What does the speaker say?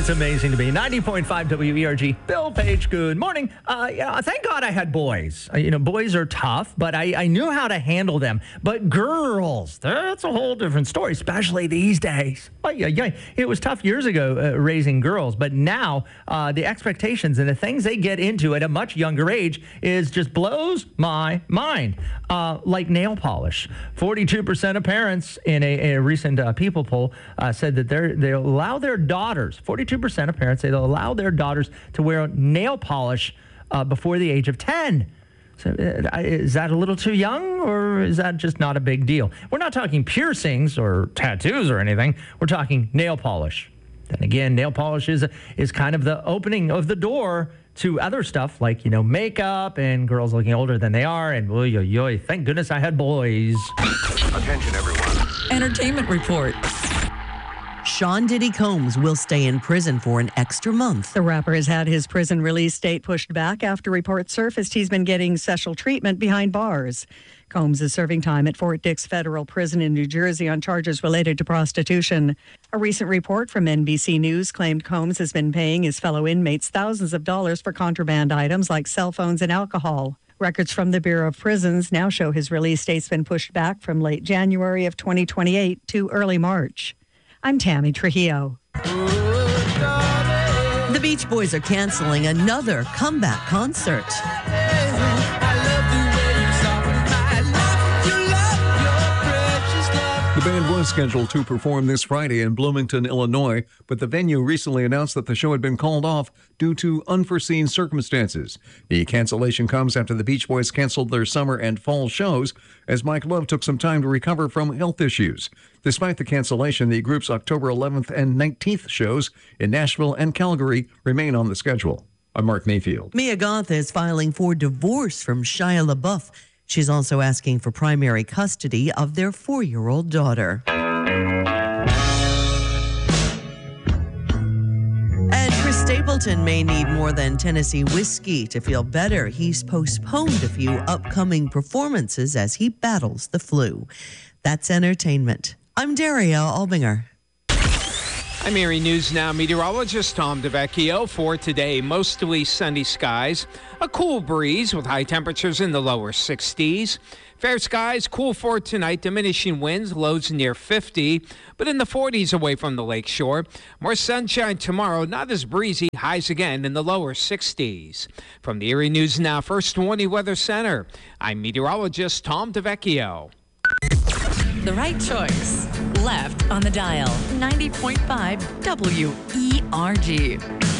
It's amazing to me. 90.5 WERG. Bill Page, good morning. Thank God I had boys. Boys are tough, but I knew how to handle them. But girls, that's a whole different story, especially these days. It was tough years ago raising girls, but now the expectations and the things they get into at a much younger age is just blows my mind. Like nail polish. 42% of parents in a recent People poll said that they'll allow their daughters, 42% of parents say they'll allow their daughters to wear nail polish before the age of 10. So is that a little too young, or is that just not a big deal? We're not talking piercings or tattoos or anything. We're talking nail polish. Then again, nail polish is kind of the opening of the door to other stuff like, makeup and girls looking older than they are. And thank goodness I had boys. Attention, everyone. Entertainment report. Sean Diddy Combs will stay in prison for an extra month. The rapper has had his prison release date pushed back after reports surfaced he's been getting special treatment behind bars. Combs is serving time at Fort Dix Federal Prison in New Jersey on charges related to prostitution. A recent report from NBC News claimed Combs has been paying his fellow inmates thousands of dollars for contraband items like cell phones and alcohol. Records from the Bureau of Prisons now show his release date's been pushed back from late January of 2028 to early March. I'm Tammy Trujillo. The Beach Boys are canceling another comeback concert. The band was scheduled to perform this Friday in Bloomington, Illinois, but the venue recently announced that the show had been called off due to unforeseen circumstances. The cancellation comes after the Beach Boys canceled their summer and fall shows as Mike Love took some time to recover from health issues. Despite the cancellation, the group's October 11th and 19th shows in Nashville and Calgary remain on the schedule. I'm Mark Mayfield. Mia Goth is filing for divorce from Shia LaBeouf. She's also asking for primary custody of their 4-year-old daughter. And Chris Stapleton may need more than Tennessee whiskey to feel better. He's postponed a few upcoming performances as he battles the flu. That's entertainment. I'm Daria Albinger. I'm Erie News Now meteorologist Tom DeVecchio. For today, mostly sunny skies, a cool breeze with high temperatures in the lower 60s. Fair skies, cool for tonight, diminishing winds, lows near 50, but in the 40s away from the lakeshore. More sunshine tomorrow, not as breezy, highs again in the lower 60s. From the Erie News Now First 20 Weather Center, I'm meteorologist Tom DeVecchio. The right choice. Left on the dial. 90.5 WERG.